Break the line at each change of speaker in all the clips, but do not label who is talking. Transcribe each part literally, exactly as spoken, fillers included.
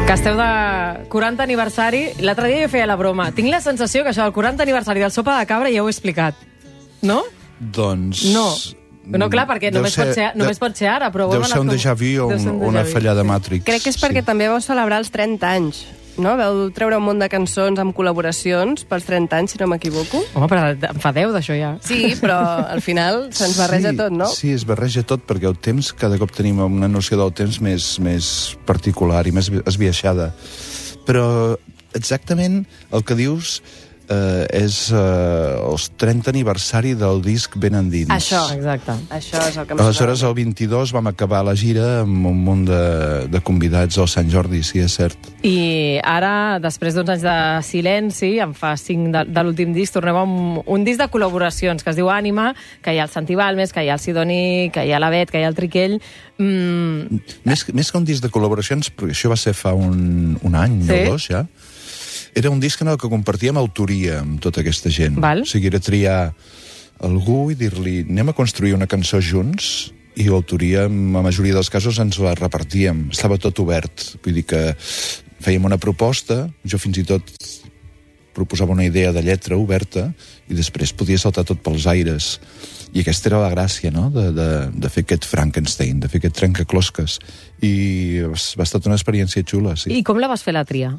Que esteu de quaranta aniversari. L'altre dia jo feia la broma. Tinc la sensació que això del quaranta aniversari del Sopa de Cabra ja ho he explicat. No?
Doncs...
No. No, clar, perquè
Deu
només,
ser-
pot ser, només pot ser ara, però...
Deu
bueno,
ser un
com-
déjà vu o
deu ser
un,
un
una
déjà vu.
fallada Matrix.
Crec que és perquè
sí.
també vau celebrar els trenta anys, no? Vau treure un munt de cançons amb col·laboracions pels trenta anys, si no m'equivoco.
Home, però em fa deu d'això ja.
Sí, però al final se'ns barreja
sí,
tot, no?
Sí, es barreja tot, perquè el temps, cada cop tenim una noció del temps més, més particular i més esbiaixada. Però exactament el que dius eh, és eh, els trenta aniversari del disc Ben Endins.
Això.
Exacte.
Això és el que em
Aleshores,
sonava.
el vint-i-dos vam acabar la gira amb un munt de, de convidats al Sant Jordi, sí, és cert.
I ara, després d'uns anys de silenci, em fa cinc de, de l'últim disc, tornem a un, un disc de col·laboracions que es diu Ànima, que hi ha el Santi Balmes, que hi ha el Sidoní, que hi ha la Bet, que hi ha el Triquell... Mm,
Més, més que un disc de col·laboracions, perquè això va ser fa un, un any
Sí.
o dos, ja, era un disc en el que compartíem autoria amb tota aquesta gent.
Val.
O sigui, era triar algú i dir-li anem a construir una cançó junts, i l'autoria, en la majoria dels casos, ens la repartíem. Estava tot obert. Vull dir que fèiem una proposta, jo fins i tot proposava una idea de lletra oberta, i després podia saltar tot pels aires. I aquesta era la gràcia, no?, de, de, de fer aquest Frankenstein, de fer aquest trencaclosques. I va va estar una experiència xula, sí.
I com la vas fer la tria?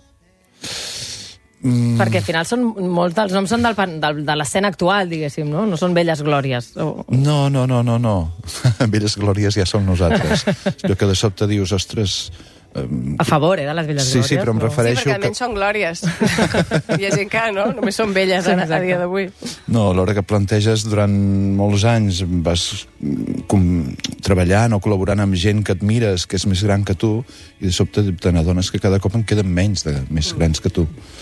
Mm. Perquè al final són molts dels noms són del, pan- del, de l'escena actual, diguéssim, no? No són velles glòries. O...
No, no, no, no, no. Velles glòries ja som nosaltres. Allò que de sobte dius, ostres... Um,
A favor, eh, de les velles
Sí,
glòries.
sí, però em
Sí,
refereixo
perquè
que...
almenys són glòries. Hi ha gent que, no? Només són velles
Sí,
ara, a
exacte.
dia d'avui.
No, a l'hora que planteges durant molts anys vas com, treballant o col·laborant amb gent que admires, que és més gran que tu, i de sobte te n'adones que cada cop en queden menys de més grans que tu.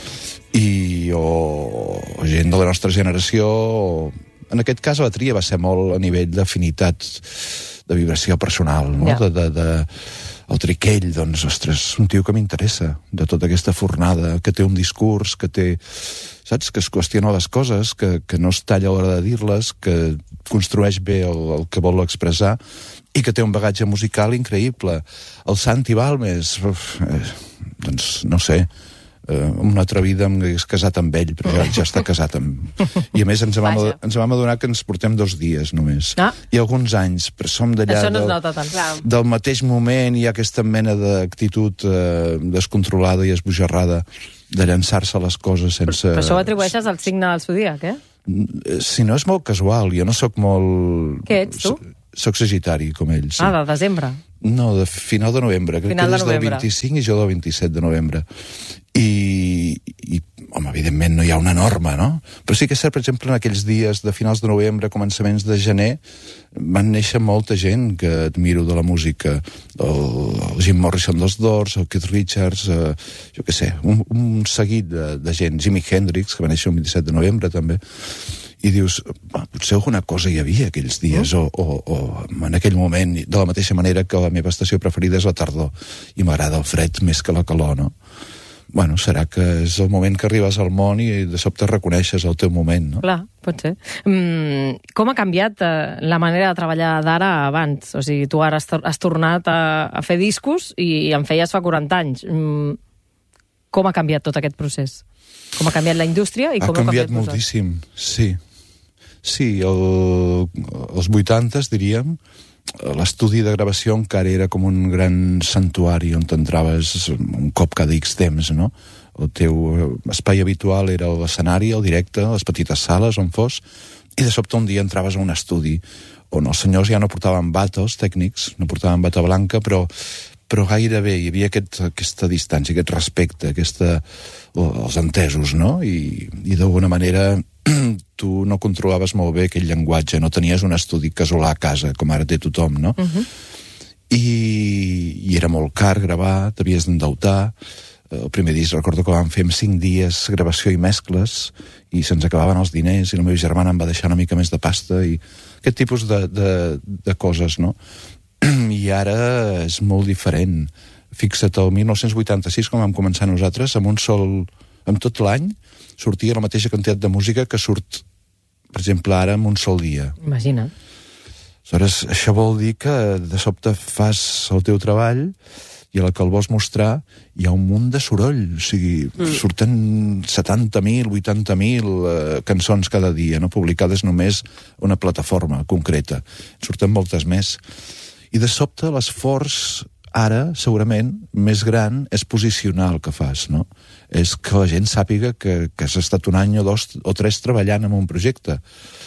I o, o gent de la nostra generació... O, en aquest cas la tria va ser molt a nivell d'afinitat, de vibració personal, no?
Ja.
De, de, de, el Triquell, doncs, ostres, un tio que m'interessa, de tota aquesta fornada, que té un discurs, que té... Saps? Que es qüestiona les coses, que, que no es talla a l'hora de dir-les, que construeix bé el, el que vol expressar, i que té un bagatge musical increïble. El Santi Balmes, uf, eh, doncs, no sé... Uh, una altra vida em hagués casat amb ell, però ja, ja està casat amb... I a més ens vam,
Vaja.
ens vam adonar que ens portem dos dies només.
Ah.
I alguns anys, però som d'allà
Això no es
del,
nota tant.
Clar.
del mateix moment, hi ha aquesta mena d'actitud uh, descontrolada i esbojarrada de llançar-se les coses sense...
Però això ho atribueixes al signe del zodíac, eh?
Si no és molt casual, jo no sóc molt...
Què ets, tu?
Soc sagitari, com ells. Sí.
Ah, de desembre.
No, de final de novembre. Crec
Final
que
de
és del
novembre.
vint-i-cinc i jo del vint-i-set de novembre. I, i, home, evidentment no hi ha una norma, no? Però sí que és cert, per exemple, en aquells dies de finals de novembre, començaments de gener, van néixer molta gent que admiro de la música. El, el Jim Morrison dels Doors, el Keith Richards, eh, jo què sé, un, un seguit de, de gent. Jimi Hendrix, que va néixer el vint-i-set de novembre, també. I dius, va, potser alguna cosa hi havia aquells dies, o, o, o en aquell moment, de la mateixa manera que la meva estació preferida és la tardor, i m'agrada el fred més que la calor, no? Bueno, serà que és el moment que arribes al món i de sobte reconeixes el teu moment, no?
Clar, pot ser. Mm, com ha canviat eh, la manera de treballar d'ara a abans? O sigui, tu ara has, tor has tornat a, a fer discos i en feies fa quaranta anys. Mm, com ha canviat tot aquest procés? Com ha canviat la indústria i
Ha
com heu
canviat
canviat vosaltres?
moltíssim, sí. Sí, el, els vuitantes, diríem, l'estudi de gravació encara era com un gran santuari on t'entraves un cop cada X temps, no? El teu espai habitual era l'escenari, el directe, les petites sales on fos, i de sobte un dia entraves a un estudi on els senyors ja no portaven bata, els tècnics, no portaven bata blanca, però, però gairebé hi havia aquest, aquesta distància, aquest respecte, aquesta, els entesos, no? I, i d'alguna manera tu no controlaves molt bé aquell llenguatge, no tenies un estudi casolà a casa, com ara té tothom, no?
Uh -huh.
I, i era molt car gravar, t'havies d'endeutar. El primer disc recordo que vam fer en cinc dies gravació i mescles, i se'ns acabaven els diners, i la meva germana em va deixar una mica més de pasta, i aquest tipus de, de, de coses, no? I ara és molt diferent. Fixa't, el dinou vuitanta-sis, quan vam començar nosaltres, amb un sol... amb tot l'any, sortia la mateixa quantitat de música que surt, per exemple, ara en un sol dia.
Imagina't.
Aleshores, això vol dir que de sobte fas el teu treball i a la que el vols mostrar hi ha un munt de soroll, o sigui, mm. surten setanta mil, vuitanta mil eh, cançons cada dia, no publicades només a una plataforma concreta. Surten moltes més. I de sobte l'esforç ara, segurament, més gran és posicionar el que fas, no? És que la gent sàpiga que, que has estat un any o dos o tres treballant en un projecte.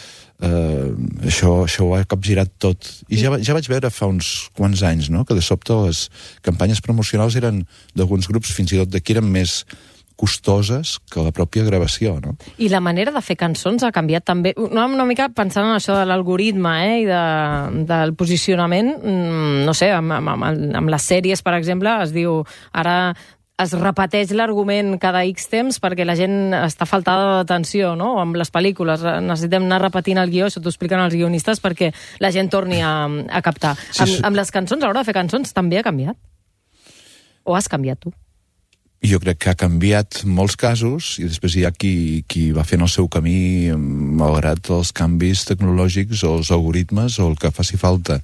Uh, això, això ho ha capgirat tot. I ja, ja vaig veure fa uns quants anys, no?, que de sobte les campanyes promocionals eren d'alguns grups, fins i tot d'aquí, eren més costoses que la pròpia gravació, no?
I la manera de fer cançons ha canviat també, una, una mica pensant en això de l'algoritme, eh, i de, del posicionament, no sé, amb, amb, amb les sèries, per exemple, es diu, ara es repeteix l'argument cada X temps perquè la gent està faltada d'atenció, no? O amb les pel·lícules necessitem anar repetint el guió, això t'ho expliquen els guionistes, perquè la gent torni a, a captar. Sí, sí. Amb, amb les cançons, a l'hora de fer cançons, també ha canviat? O has canviat tu?
Jo crec que ha canviat molts casos, i després hi ha qui, qui va fent el seu camí malgrat els canvis tecnològics o els algoritmes o el que faci falta.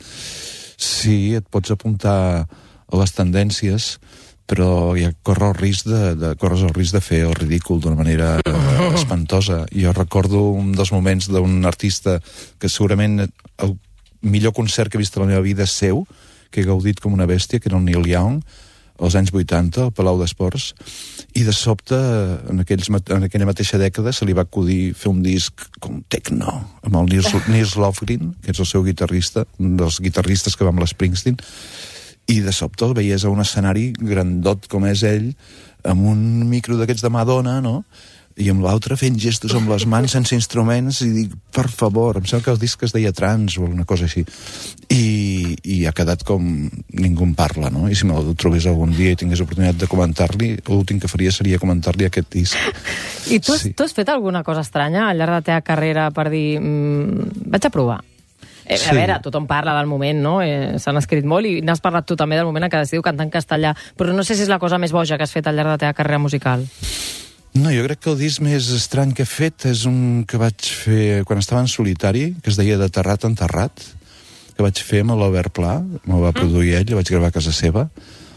Sí, et pots apuntar a les tendències, però ja corre el risc de, de, corres el risc de fer el ridícul d'una manera espantosa. Jo recordo un dels moments d'un artista que segurament el millor concert que he vist a la meva vida és seu, que he gaudit com una bèstia, que era el Neil Young, als anys vuitanta, al Palau d'Esports, i de sobte, en, aquells, en aquella mateixa dècada, se li va acudir fer un disc com techno, amb el Nils, Nils Lofgren, que és el seu guitarrista, un dels guitarristes que va amb l'Springsteen, i de sobte el veies a un escenari grandot com és ell, amb un micro d'aquests de Madonna, no?, i amb l'altre fent gestos amb les mans sense instruments, i dic, per favor, em sembla que el disc es deia Trans o alguna cosa així, i, i ha quedat com ningú en parla, no? I si me'l trobés algun dia i tingués oportunitat de comentar-li, l'últim que faria seria comentar-li aquest disc.
I tu has, sí. tu has fet alguna cosa estranya al llarg de la teva carrera per dir, mmm, vaig a provar? Eh, sí. A veure, tothom parla del moment, no? Eh, s'han escrit molt i n'has parlat tu també del moment en què decidiu cantar en castellà, però no sé si és la cosa més boja que has fet al llarg de la teva carrera musical.
No, jo crec que el disc més estrany que he fet és un que vaig fer quan estava en solitari, que es deia De terrat en terrat, que vaig fer amb l'Albert Pla, me'l va produir ell, el vaig gravar a casa seva,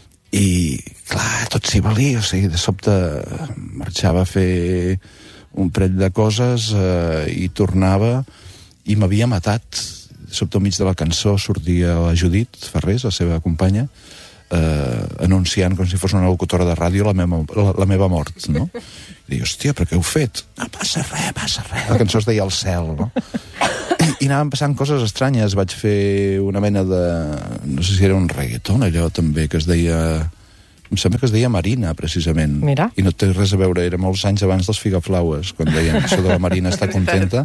i, clar, tot s'hi valia, o sigui, de sobte marxava a fer un parell de coses eh, i tornava, i m'havia matat. De sobte, al mig de la cançó, sortia la Judit Ferrés, la seva companya, eh, anunciant com si fos una locutora de ràdio la meva, la, la meva mort, no? I dic, hòstia, però què heu fet? No passa res, passa res. La cançó es deia El cel, no? I, i anaven passant coses estranyes. Vaig fer una mena de... no sé si era un reggaeton, allò també, que es deia... em sembla que es deia Marina, precisament.
Mira.
I no té res a veure, era molts anys abans dels Figaflaues, quan deien això de la Marina està contenta.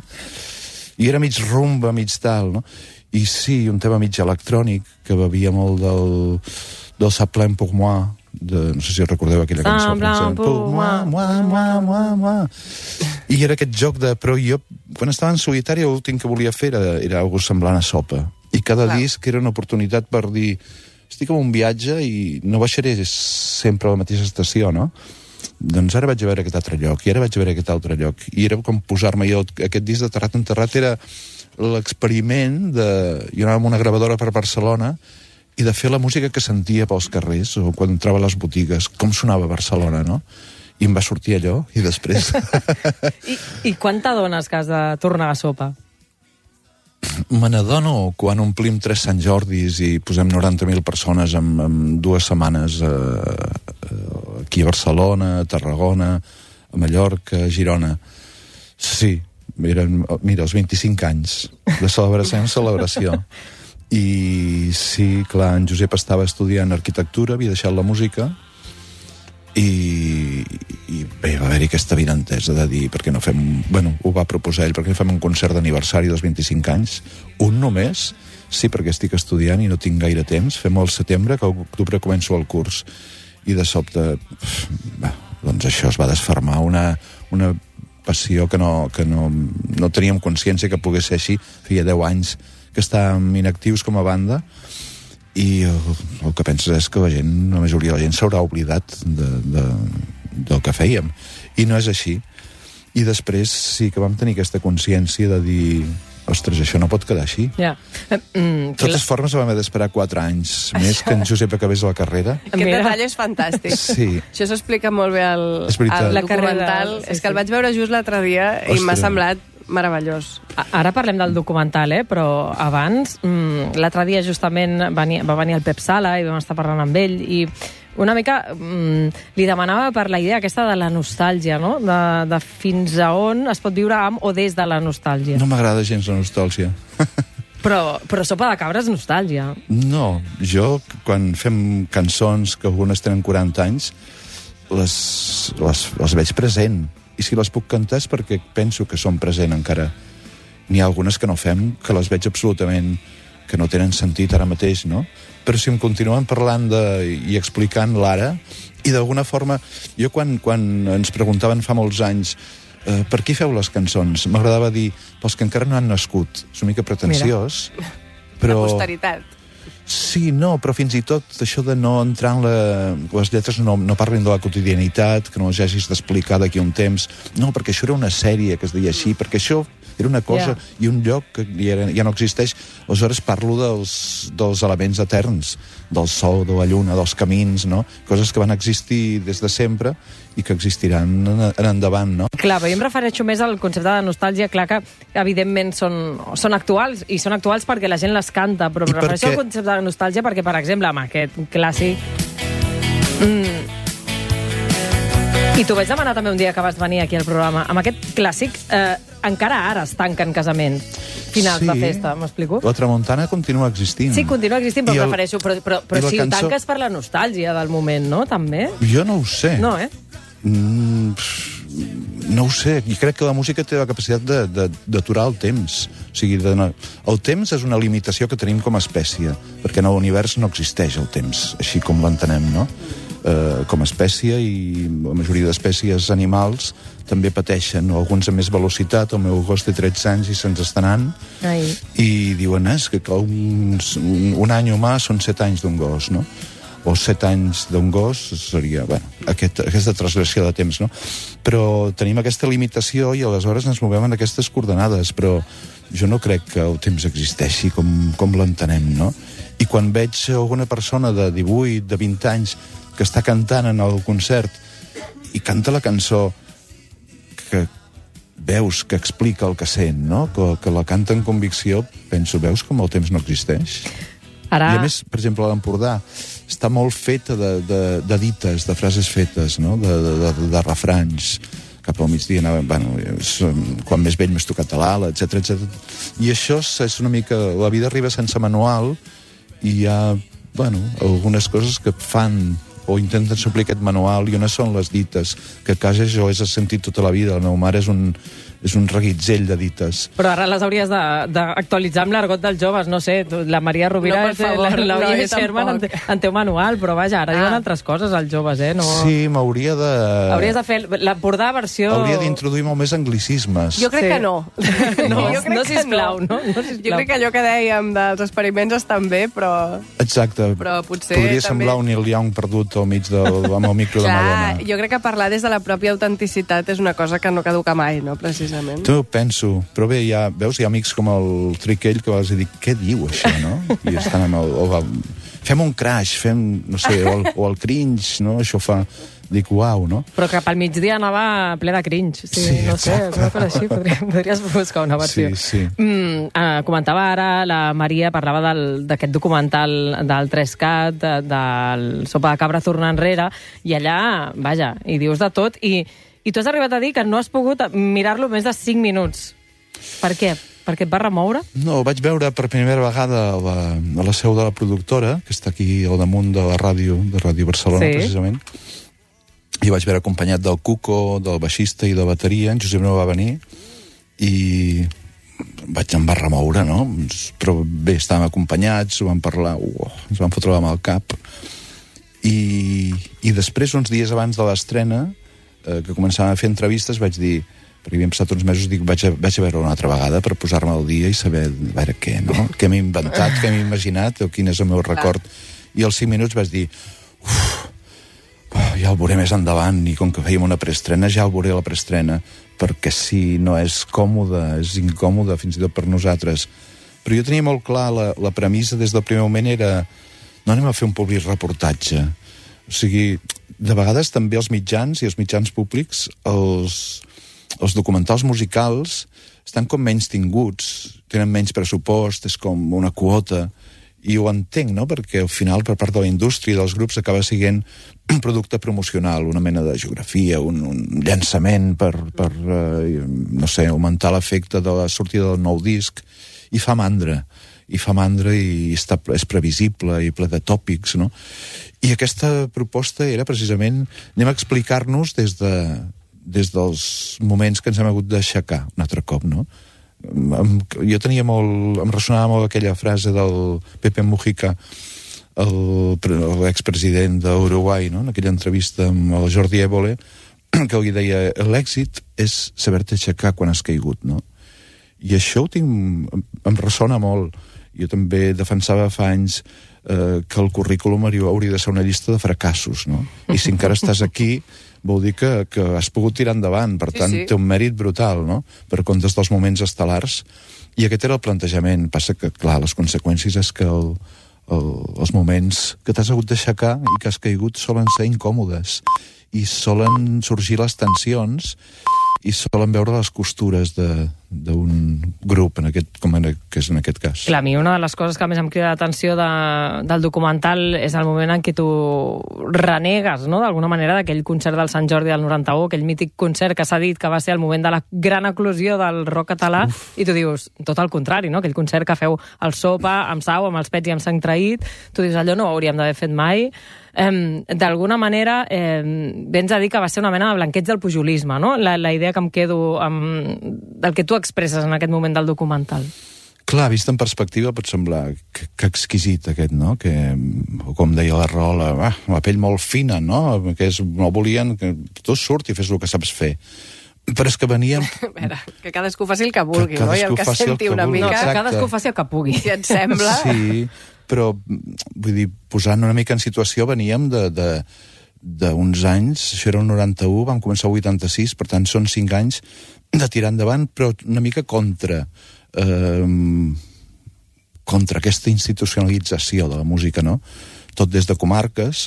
I era mig rumba, mig tal, no? I sí, un tema mig electrònic, que bevia molt del... del Ça plaint pour moi, de, no sé si recordeu aquella cançó.
Ça plaint pour moi,
moi, moi, moi, moi. I era aquest joc de... Però jo, quan estava en solitari, l'últim que volia fer era, era algo semblant a Sopa. I cada Clar. disc era una oportunitat per dir... estic en un viatge i no baixaré sempre a la mateixa estació, no? Doncs ara vaig a veure aquest altre lloc, i ara vaig a veure aquest altre lloc. I era com posar-me jo... Aquest disc de Terrat en Terrat era l'experiment de... Jo anava amb una gravadora per Barcelona i de fer la música que sentia pels carrers o quan entrava a les botigues, com sonava Barcelona, no? I em va sortir allò, i després...
I, I quan t'adones que has de tornar a Sopa?
Me n'adono quan omplim tres Sant Jordis i posem noranta mil persones en, en dues setmanes eh, aquí a Barcelona, a Tarragona, a Mallorca, a Girona. Sí, eren, mira, els vint-i-cinc anys de celebració en celebració. I sí, clar, en Josep estava estudiant arquitectura, havia deixat la música, i, i bé, va haver-hi aquesta vinentesa de dir, perquè no fem... Bueno, ho va proposar ell, perquè no fem un concert d'aniversari dels vint-i-cinc anys, un només, sí, perquè estic estudiant i no tinc gaire temps, fem al setembre, que a l'octubre començo el curs, i de sobte, bé, doncs això es va desfermar, una, una passió que, no, que no, no teníem consciència que pogués ser així, feia deu anys que estàvem inactius com a banda, i el, el que penses és que la gent, la majoria de la gent s'haurà oblidat de, de, del que fèiem, i no és així. I després sí que vam tenir aquesta consciència de dir, ostres, això no pot quedar així.
Ja. Mm,
De totes formes, vam haver d'esperar quatre anys més que en Josep acabés la carrera.
Aquest
Mira.
detall és fantàstic.
Sí.
Això s'explica molt bé al,
És veritat.
al
La carrera,
documental.
sí,
és que el
sí.
vaig veure just l'altre dia i m'ha
Ostres.
semblat meravellós.
A- Ara parlem del documental, eh? Però abans, mm, l'altre dia justament venia, va venir el Pep Sala i vam estar parlant amb ell i una mica mm, li demanava per la idea aquesta de la nostàlgia, no? De, de fins a on es pot viure amb o des de la nostàlgia.
No m'agrada gens la nostàlgia.
Però, però Sopa de Cabra és nostàlgia.
No, jo, quan fem cançons que algunes tenen quaranta anys, les, les, les veig present. I si les puc cantar és perquè penso que són present encara. N'hi ha algunes que no fem, que les veig absolutament que no tenen sentit ara mateix, no? Però si em continuen parlant de, i explicant l'ara, i d'alguna forma, jo quan, quan ens preguntaven fa molts anys eh, per qui feu les cançons, m'agradava dir pels que encara no han nascut. És una mica pretensiós, però...
La posteritat.
Sí, no, però fins i tot això de no entrar en la... les lletres no, no parlin de la quotidianitat, que no les hagis d'explicar d'aquí un temps. No, perquè això era una sèrie que es deia així, perquè això era una cosa
Yeah.
i un lloc que ja, ja no existeix. Aleshores parlo dels, dels elements eterns, del sol, de la lluna, dels camins, no? Coses que van existir des de sempre i que existiran en, en endavant, no?
Clar, però jo em refereixo més al concepte de nostàlgia, clar que evidentment són, són actuals, i són actuals perquè la gent les canta, però em
I
refereixo
perquè-
al concepte de nostàlgia perquè, per exemple, amb aquest clàssic... Mm, i t'ho vaig demanar també un dia que vas venir aquí al programa. Amb aquest clàssic, eh, encara ara es tanquen casaments, finals
Sí.
de festa, m'explico?
La tramuntana continua existint.
Sí, continua existint, però
I
em
el-
refereixo... Però, però, però
i la
si ho
cançó-
tanques per la nostàlgia del moment, no? També?
Jo no ho sé.
No, eh?
Mm, pff, no ho sé, i crec que la música té la capacitat de- de- d'aturar el temps. O sigui, de no... el temps és una limitació que tenim com a espècie, perquè en l'univers no existeix el temps, així com l'entenem, no? Eh, com a espècie, i la majoria d'espècies animals també pateixen, o alguns amb més velocitat. El meu gos té tretze anys i se'ns està anant,
Ai.
i diuen eh, és que un, un, un any humà són set anys d'un gos, no? O set anys d'un gos seria, bueno, aquest, aquesta transgressió de temps, no? Però tenim aquesta limitació i aleshores ens movem en aquestes coordenades, però jo no crec que el temps existeixi com, com l'entenem, no? I quan veig alguna persona de divuit, de vint anys que està cantant en el concert i canta la cançó que veus que explica el que sent, no? Que, que la canta en convicció, penso, veus com el temps no existeix?
Ara...
I a més, per exemple, a l'Empordà està molt feta de, de, de dites, de frases fetes, no? de, de, de, de refranys. Cap al migdia anava, bueno, és, quan més vell més tocat a l'ala, etcètera, etcètera. I això és una mica... La vida arriba sense manual i hi ha, bueno, algunes coses que fan o intenten suplir aquest manual, i unes són les dites, que a casa jo he sentit tota la vida. La meva mare és un, és un reguitzell de dites.
Però ara les hauries de- d'actualitzar amb l'argot dels joves, no sé, tu- la Maria Rovira,
No, per favor,
la, la
no,
Oye
jo
Sherman en,
tampoc.
té- en té un manual, però vaja, ara
Ah.
diuen altres coses els joves, eh? No...
Sí, m'hauria de...
Hauries de fer l'Empordà versió...
Hauria d'introduir molt més anglicismes.
Jo crec
Sí.
que no.
No,
Jo crec
no,
que
sisplau, no? no
Jo
sisplau.
crec que allò que dèiem dels experiments estan bé, però...
Exacte.
Però potser
Podria
també-
semblar un Neil Young perdut al mig del, amb el micro de
Clar,
Madonna.
jo crec que parlar des de la pròpia autenticitat és una cosa que no caduca mai, no?, precisament.
Tu ho penso, però bé, hi ha, veus, hi ha amics com el Triquell que vas dir, què diu això, no? I estan amb el... O, el fem un crash, fem, no sé, o el, o el cringe, no? Això fa... Dic, uau, no?
Però cap al migdia anava ple de cringe. Sí,
Sí,
no sé,
exacte.
una cosa així, podria, podries buscar una versió.
Sí, sí.
Mm, eh, comentava ara, la Maria parlava del- d'aquest documental del tres cat, de, del Sopa de Cabra tornar enrere, i allà, vaja, hi dius de tot, i, i tu has arribat a dir que no has pogut mirar-lo més de cinc minuts. Per què? Perquè et va remoure?
No, vaig veure per primera vegada a la, a la seu de la productora, que està aquí al damunt de la ràdio, de Ràdio Barcelona,
Sí.
precisament, i vaig veure acompanyat del Cuco, del baixista i de bateria. En Josep no va venir, i vaig, em va remoure, no? Però bé, estàvem acompanyats, ho vam parlar, uh, ens vam fotre amb el cap, i, i després, uns dies abans de l'estrena, eh, que començàvem a fer entrevistes, vaig dir, perquè havíem passat uns mesos, dic, vaig a, vaig a veure una altra vegada per posar-me al dia i saber, a veure què, no? Què m'he inventat, què m'he imaginat, o quin és el meu record. I als cinc minuts vaig dir, uf, ja el veuré més endavant, i com que fèiem una preestrena, ja el veuré a la preestrena, perquè si no és còmode, és incòmode fins i tot per nosaltres. Però jo tenia molt clar, la, la premissa des del primer moment era no anem a fer un public reportatge. O sigui, de vegades també els mitjans i els mitjans públics, els, els documentals musicals estan com menys tinguts, tenen menys pressupost, és com una quota, i ho entenc, no?, perquè al final per part de la indústria i dels grups acaba sent un producte promocional, una mena de geografia, un, un llançament per, per eh, no sé, augmentar l'efecte de la sortida del nou disc, i fa mandra, i fa mandra i està, és previsible i ple de tòpics, no? I aquesta proposta era precisament anem a explicar-nos des de des dels moments que ens hem hagut d'aixecar un altre cop, no? Jo tenia molt... em ressonava molt aquella frase del Pepe Mujica, l'expresident d'Uruguai, no?, en aquella entrevista amb el Jordi Évole, que li deia l'èxit és saber-te aixecar quan has caigut, no? I això ho tinc... em ressona molt. Jo també defensava fa anys eh, que el currículum hauria de ser una llista de fracassos, no? I si encara estàs aquí vol dir que, que has pogut tirar endavant, per tant, sí, sí. té un mèrit brutal, no?, per comptes dels moments estel·lars. I aquest era el plantejament. Passa que, clar, les conseqüències és que el, el, els moments que t'has hagut d'aixecar i que has caigut solen ser incòmodes i solen sorgir les tensions i solen veure les costures d'un grup, en aquest, com en, que és en aquest cas.
Clar, a mi una de les coses que més em crida l'atenció de, del documental és el moment en què tu renegues, no?, d'alguna manera, d'aquell concert del Sant Jordi del noranta-u, aquell mític concert que s'ha dit que va ser el moment de la gran eclosió del rock català. Uf. I tu dius, tot el contrari, no?, aquell concert que feu al Sopa, amb Sau, amb els Pets i amb Sang Traït, tu dius, allò no ho hauríem d'haver fet mai. Eh, d'alguna manera eh, vens a dir que va ser una mena de blanqueig del pujolisme, no?, la, la idea que em quedo amb, del que tu expresses en aquest moment del documental.
Clar, vist en perspectiva pot semblar que, que exquisit aquest, no?, que, com deia la Rola, ah, la pell molt fina, no?, que és, no volien que tu surt i fes el que saps fer. Però és que veníem...
A veure, que cadascú faci el que vulgui, que no?, i el que senti una mica...
No, que cadascú faci el que pugui.
Si et sembla...
Sí, però, vull dir, posant una mica en situació, veníem de, de, d'uns anys, això era el noranta-u, vam començar el vuitanta-sis, per tant són cinc anys de tirar endavant, però una mica contra eh, contra aquesta institucionalització de la música, no? Tot des de comarques,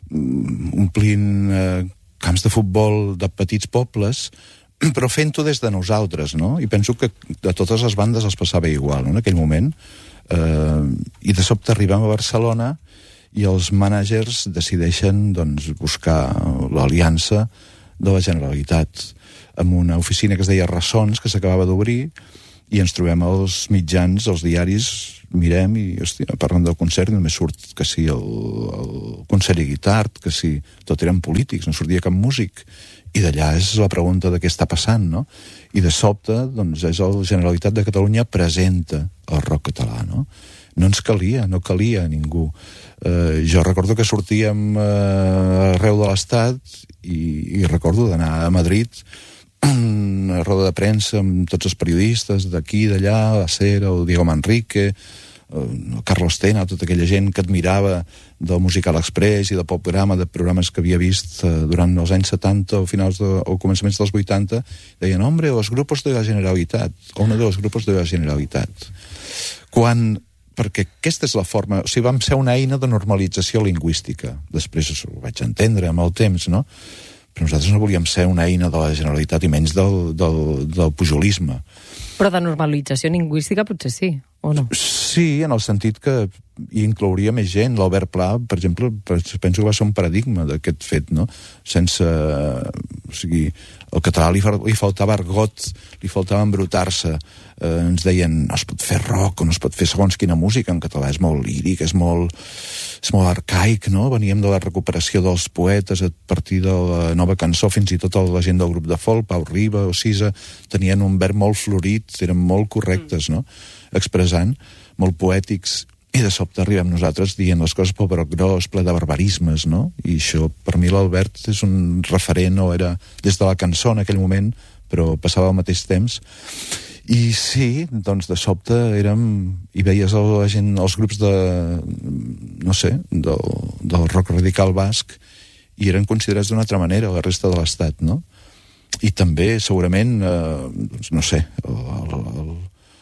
omplint eh, camps de futbol de petits pobles, però fent-ho des de nosaltres, no? I penso que a totes les bandes els passava igual, no?, en aquell moment. Eh, I de sobte arribem a Barcelona i els mànagers decideixen, doncs, buscar l'aliança de la Generalitat amb una oficina que es deia Ressons, que s'acabava d'obrir, i ens trobem els mitjans, els diaris, mirem i, hòstia, parlant del concert, només surt que sí el, el concert i guitart, que sí, tot eren polítics, no sortia cap músic. I d'allà és la pregunta de què està passant, no? I de sobte, doncs, és la Generalitat de Catalunya presenta el rock català, no? No ens calia, no calia ningú. Eh, jo recordo que sortíem eh, arreu de l'Estat i, i recordo d'anar a Madrid una roda de premsa amb tots els periodistes d'aquí, d'allà, la Cera, el Diego Manrique, el Carlos Tena, tota aquella gent que admirava del Musical Express i del Popgrama, de programes que havia vist eh, durant els anys setanta o finals de, o començaments dels vuitanta, deien, hombre, els grupos de la Generalitat, o uno de los grupos de la Generalitat. Quan, perquè aquesta és la forma, o sigui, vam ser una eina de normalització lingüística, després ho vaig entendre amb el temps, no? Però nosaltres no volíem ser una eina de la Generalitat i menys del, del, del pujolisme.
Però de normalització lingüística potser sí, o no?
Sí, en el sentit que hi inclouria més gent. L'Albert Pla, per exemple, penso que va ser un paradigma d'aquest fet, no? Sense... O sigui, al català li, li faltava argot, li faltava embrutar-se. Eh, ens deien, no es pot fer rock, o no es pot fer segons quina música en català, és molt líric, és molt, és molt arcaic, no? Veníem de la recuperació dels poetes a partir de la nova cançó, fins i tot la gent del grup de folk, Pau Riba o Cisa, tenien un verb molt florit, eren molt correctes, no? Expressant, molt poètics, i de sobte arribem nosaltres dient les coses pel broc gros, ple de barbarismes, no? I això, per mi, l'Albert és un referent, o era des de la cançó en aquell moment, però passava al mateix temps. I sí, doncs de sobte érem... i veies la gent, els grups de... no sé, del, del rock radical basc, i eren considerats d'una altra manera a la resta de l'Estat, no? I també, segurament, eh, doncs no sé, el, el,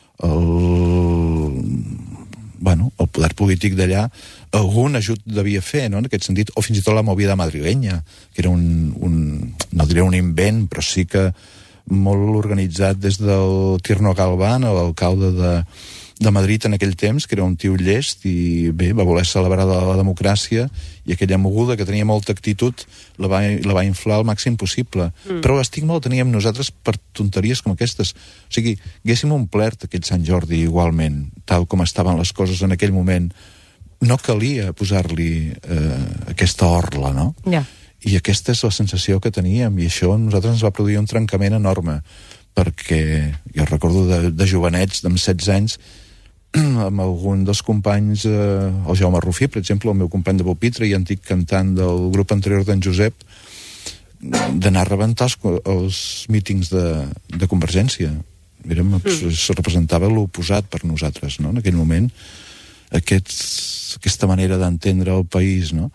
el, bueno, el poder polític d'allà algun ajut devia fer, no?, en aquest sentit, o fins i tot la movida madrilenya, que era un, un no diré un invent, però sí que molt organitzat des del Tierno Galván, l'alcalde de, de Madrid en aquell temps, que era un tio llest i bé, va voler celebrar la, la democràcia, i aquella moguda que tenia molta actitud la va, la va inflar al màxim possible. Mm. Però l'estigma el teníem nosaltres per tonteries com aquestes. O sigui, haguéssim omplert aquest Sant Jordi igualment, tal com estaven les coses en aquell moment. No calia posar-li eh, aquesta orla, no?
Ja. Yeah.
I aquesta és la sensació que teníem, i això a nosaltres ens va produir un trencament enorme, perquè jo recordo de, de jovenets, d'amb setze anys, amb algun dels companys, eh, el Jaume Rufí, per exemple, el meu company de pupitre i antic cantant del grup anterior d'en Josep, d'anar a rebentar els, els mítings de, de Convergència. Érem, mm. es representava l'oposat per nosaltres, no?, en aquell moment, aquest, aquesta manera d'entendre el país, no?,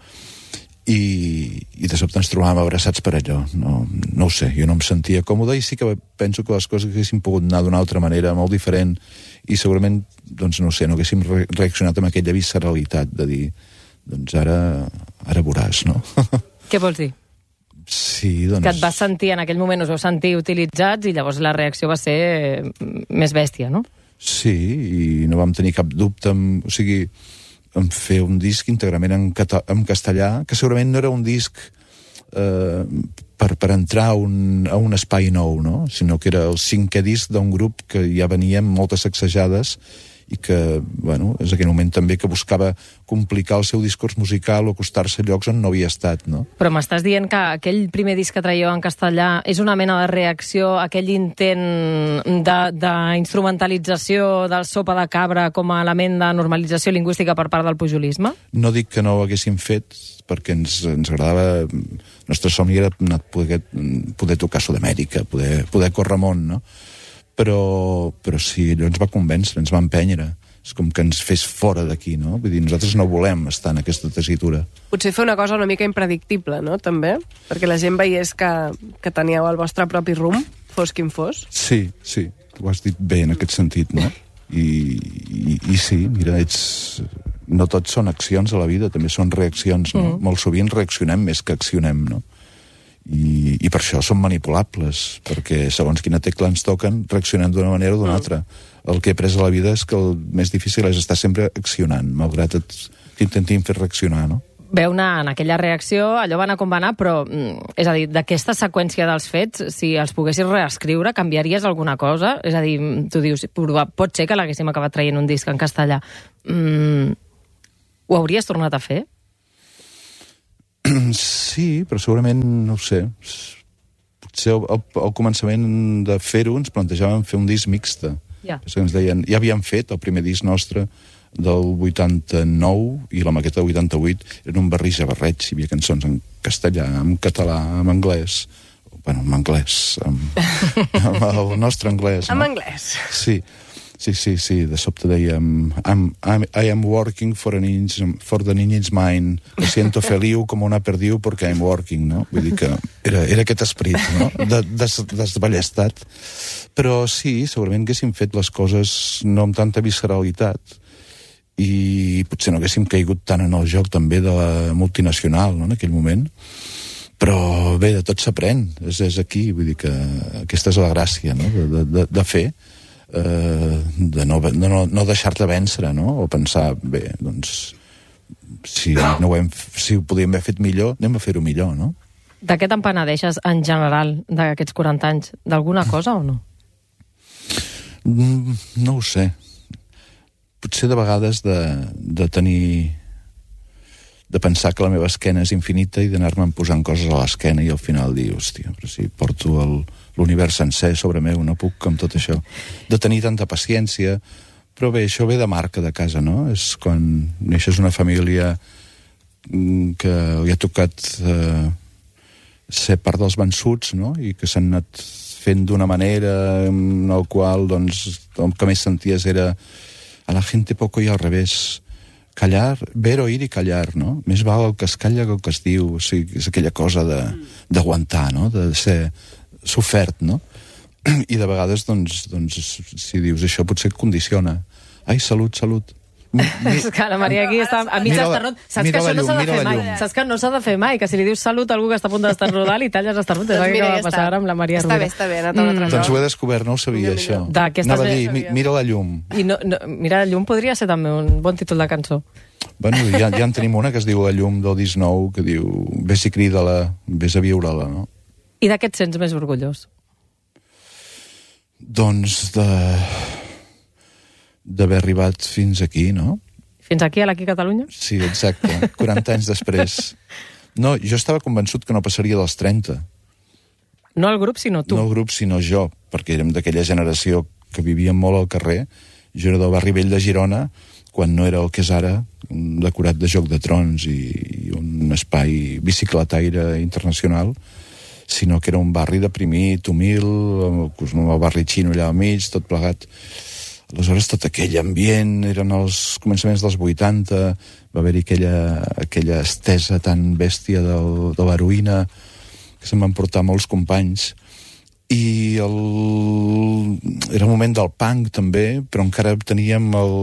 I, i de sobte ens trobàvem abraçats per allò. No, no ho sé, jo no em sentia còmode, i sí que penso que les coses haguessin pogut anar d'una altra manera, molt diferent, i segurament, doncs no ho sé, no haguéssim re reaccionat amb aquella visceralitat de dir, doncs ara, ara veuràs, no?
Què vols dir?
Sí, doncs...
Que et vas sentir, en aquell moment us vau sentir utilitzats, i llavors la reacció va ser més bèstia, no?
Sí, i no vam tenir cap dubte, amb, o sigui... en fer un disc íntegrament en, en castellà, que segurament no era un disc eh, per, per entrar a un, a un espai nou, no?, sinó que era el cinquè disc d'un grup que ja venia amb moltes sacsejades i que, bueno, és aquell moment també que buscava complicar el seu discurs musical o acostar-se a llocs on no havia estat, no?
Però m'estàs dient que aquell primer disc que traieu en castellà és una mena de reacció a aquell intent d'instrumentalització de, del sopa de cabra com a element de normalització lingüística per part del pujolisme?
No dic que no ho haguéssim fet, perquè ens, ens agradava... El nostre somni era poder, poder tocar Sud-amèrica, poder, poder córrer món, no? Però, però sí, allò ens va convèncer, ens va empènyer. És com que ens fes fora d'aquí, no? Vull dir, nosaltres no volem estar en aquesta tessitura.
Potser fer una cosa una mica impredictible, no?, també? Perquè la gent veiés que, que teníeu el vostre propi rumb, fos quin fos.
Sí, sí, ho has dit bé en aquest sentit, no? I, i, i sí, mira, ets... no tot són accions a la vida, també són reaccions, no? Mm. Molt sovint reaccionem més que accionem, no? I, i per això són manipulables, perquè segons quina tecla ens toquen reaccionem d'una manera o d'una altra. El que he après a la vida és que el més difícil és estar sempre accionant, malgrat que intentim fer reaccionar, no?
Veu anar en aquella reacció, allò va anar com va anar, però, és a dir, d'aquesta seqüència dels fets, si els poguessis reescriure, canviaries alguna cosa? És a dir, tu dius, pot ser que l'haguéssim acabat traient un disc en castellà. Mm, ho hauries tornat a fer?
Sí, però segurament, no ho sé, potser al, al, al començament de fer-ho ens plantejàvem fer un disc mixte.
Ja.
Ens deien, ja havíem fet el primer disc nostre del vuitanta-nou i la maqueta del vuitanta-vuit, eren un barrig a barreig, hi havia cançons en castellà, en català, en anglès, bueno, en anglès, amb, amb el nostre anglès.
En
no?
anglès.
Sí. Sí, sí, sí, de sobte dèiem I'm, I'm, I am working for, an inch, for the ninja's mind. Me siento feliu com una perdiu perquè I'm working, no? Vull dir que era, era aquest esperit, no? De, des, desballestat. Però sí, segurament haguéssim fet les coses no amb tanta visceralitat i potser no haguéssim caigut tant en el joc també de la multinacional, no?, en aquell moment. Però bé, de tot s'aprèn, és, és aquí, vull dir que aquesta és la gràcia, no?, de, de, de fer. Uh, de no, de no, no deixar-te vèncer, no? O pensar, bé, doncs si, no ho hem, si ho podíem haver fet millor, anem a fer-ho millor, no?
De què te'n penedeixes en general d'aquests quaranta anys? D'alguna cosa o no?
Mm, no ho sé. Potser de vegades de, de tenir... de pensar que la meva esquena és infinita i d'anar-me'n posant coses a l'esquena i al final dir, hòstia, però si porto el, l'univers sencer sobre meu, no puc amb tot això. De tenir tanta paciència, però bé, això ve de marca de casa, no? És quan neixes una família que li ha tocat eh, ser part dels vençuts, no? I que s'han anat fent d'una manera en el qual, doncs, el que més senties era a la gente poco i al revés. callar, ver, oír i callar, no? Més val el que es calla que el que es diu, o sigui, és aquella cosa de d'aguantar, no? De ser sofert, no? I de vegades, doncs, doncs, si dius això potser et condiciona. Ai, salut, salut.
És que la Maria aquí està a mig
Mira la-
d'esternut. Saps
mira
que
la
això no s'ha
llum,
de
mira
fer
la
mai.
llum.
Saps que no s'ha de fer mai, que si li dius salut a algú que està a punt d'esternudar, li talles l'esternut. És
Doncs
el que
mira,
va
ja
passar
està.
ara amb la Maria
Està bé,
Rovira.
està bé, ha anat a un altre
Doncs ho
lloc.
he descobert, no ho sabia,
Millor,
això.
millor.
D'aquestes
Anava a
ve-
dir, mi- mira la llum.
I no, no, mira, la llum podria ser també un bon títol de cançó.
Bueno, ja, ja en tenim una que es diu La llum del disc nou, que diu, vés i crida-la, vés a viure-la, no?
I de què et sents més orgullós?
Doncs de d'haver arribat fins aquí, no?
Fins aquí, a l'Aquí Catalunya?
Sí, exacte, quaranta anys després. No, jo estava convençut que no passaria dels trenta.
No el grup, sinó tu.
No el grup, sinó jo, perquè érem d'aquella generació que vivíem molt al carrer. Jo era del barri vell de Girona, quan no era el que és ara, un decorat de Joc de Trons i, i un espai bicicletaire internacional, sinó que era un barri deprimit, humil, el, el barri xino allà al mig, tot plegat. Aleshores, tot aquell ambient, eren els començaments dels vuitanta, va haver-hi aquella, aquella estesa tan bèstia del, de l'heroïna, que se'n van portar molts companys. I el... era el moment del punk, també, però encara teníem el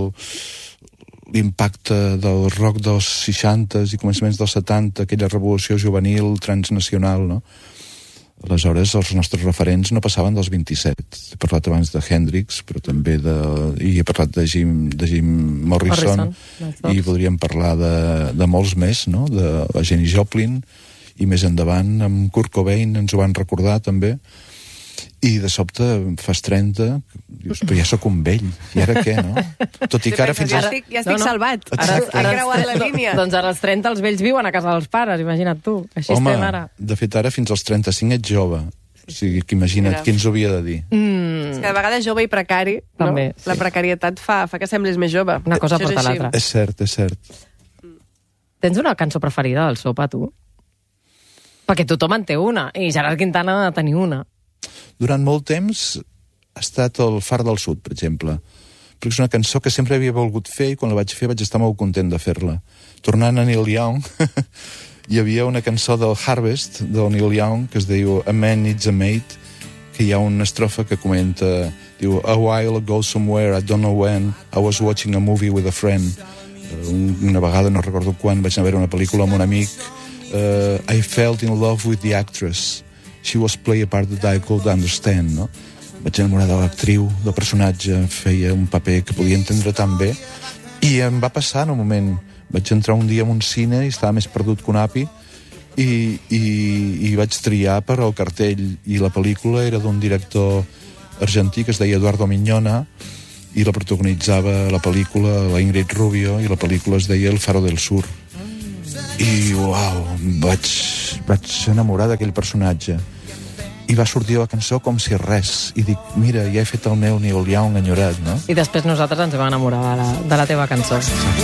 l'impacte del rock dels seixantes i començaments dels setanta, aquella revolució juvenil, transnacional, no? Aleshores, els nostres referents no passaven dels vint-i-set. He parlat abans de Hendrix, però també de... i he parlat de Jim, de Jim Morrison,
Morrison
i podríem parlar de, de molts més, no? De la Jenny Joplin, i més endavant amb Kurt Cobain ens ho van recordar també, i de sobte fas trenta, dius, però ja sóc un vell, i ara què, no? Tot i que ara fins
ja
als...
estic, ja estic
No, no.
salvat.
Exacte.
Ara, he creuat la línia.
Doncs ara als trenta els vells viuen a casa dels pares, imagina't tu. Així
Home,
estem ara.
de fet ara fins als trenta-cinc ets jove, o sigui que imagina't,
Mira.
qui ens ho havia de dir?
Mm,
És que de vegades jove i precari,
També,
no?
sí.
La precarietat fa, fa que sembles més jove.
Una cosa
Això és
porta
així.
l'altra.
És cert, és cert.
Tens una cançó preferida del Sopa, tu? Perquè tothom en té una, i Gerard Quintana ha de tenir una.
Durant molt temps ha estat el Far del Sud, per exemple, perquè és una cançó que sempre havia volgut fer i quan la vaig fer vaig estar molt content de fer-la. Tornant a Neil Young, hi havia una cançó del Harvest, del Neil Young, que es diu A Man Needs a Mate, que hi ha una estrofa que comenta, diu, A while ago somewhere, I don't know when, I was watching a movie with a friend. Uh, una vegada, no recordo quan, vaig anar a veure una pel·lícula amb un amic. Uh, I felt in love with the actress. She was play a part that I could understand, no? Vaig enamorar de l'actriu, del personatge, feia un paper que podia entendre tan bé, i em va passar en un moment. Vaig entrar un dia en un cine i estava més perdut que un api, i, i, i vaig triar per al cartell, i la pel·lícula era d'un director argentí que es deia Eduardo Miñona, i la protagonitzava la pel·lícula la Ingrid Rubio, i la pel·lícula es deia El Faro del Sur. I, uau, vaig, vaig enamorar d'aquell personatge. I va sortir la cançó com si res. I dic, mira, ja he fet el meu Neil Young enyorat, no?
I després nosaltres ens vam enamorar de la, de la teva cançó.